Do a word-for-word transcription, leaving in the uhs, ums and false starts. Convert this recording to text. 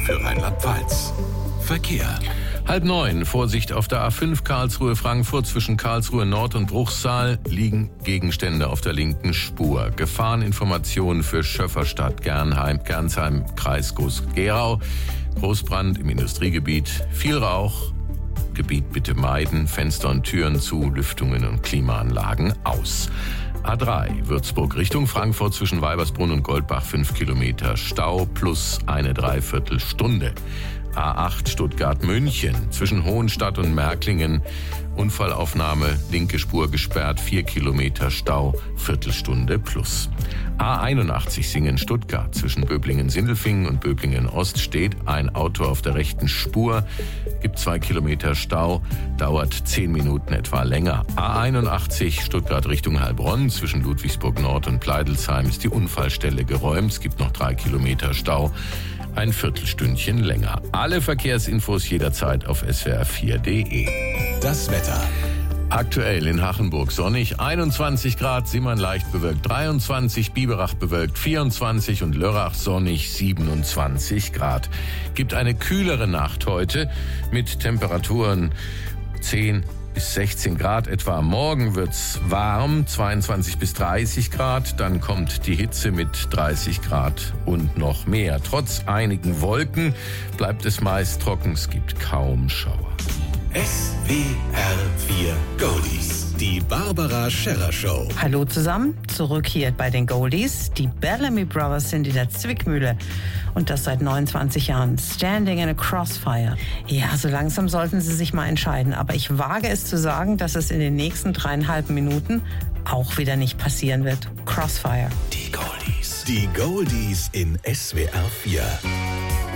für Rheinland-Pfalz. Verkehr. Halb neun, Vorsicht auf der A fünf Karlsruhe-Frankfurt. Zwischen Karlsruhe Nord und Bruchsal liegen Gegenstände auf der linken Spur. Gefahreninformationen für Schöfferstadt, Gernheim, Gernsheim, Kreis Groß-Gerau. Großbrand im Industriegebiet, viel Rauch. Gebiet bitte meiden, Fenster und Türen zu, Lüftungen und Klimaanlagen aus. A drei, Würzburg Richtung Frankfurt zwischen Weibersbrunn und Goldbach fünf Kilometer Stau plus eine Dreiviertelstunde. A acht Stuttgart-München zwischen Hohenstadt und Märklingen. Unfallaufnahme, linke Spur gesperrt, vier Kilometer Stau, Viertelstunde plus. A einundachtzig Singen-Stuttgart zwischen Böblingen-Sindelfingen und Böblingen-Ost steht ein Auto auf der rechten Spur, gibt zwei Kilometer Stau, dauert zehn Minuten etwa länger. A einundachtzig Stuttgart Richtung Heilbronn zwischen Ludwigsburg-Nord und Pleidelsheim ist die Unfallstelle geräumt, es gibt noch drei Kilometer Stau. Ein Viertelstündchen länger. Alle Verkehrsinfos jederzeit auf s w r vier punkt d e. Das Wetter. Aktuell in Hachenburg sonnig, einundzwanzig Grad, Simmern leicht bewölkt dreiundzwanzig, Biberach bewölkt vierundzwanzig und Lörrach sonnig siebenundzwanzig Grad. Gibt eine kühlere Nacht heute mit Temperaturen zehn bis sechzehn Grad etwa. Morgen wird's warm, zweiundzwanzig bis dreißig Grad. Dann kommt die Hitze mit dreißig Grad und noch mehr. Trotz einigen Wolken bleibt es meist trocken. Es gibt kaum Schauer. S W R vier Goldies. Die Barbara Scherrer Show. Hallo zusammen, zurück hier bei den Goldies. Die Bellamy Brothers sind in der Zwickmühle und das seit neunundzwanzig Jahren. Standing in a Crossfire. Ja, so langsam sollten sie sich mal entscheiden. Aber ich wage es zu sagen, dass es in den nächsten dreieinhalb Minuten auch wieder nicht passieren wird. Crossfire. Die Goldies. Die Goldies in S W R vier.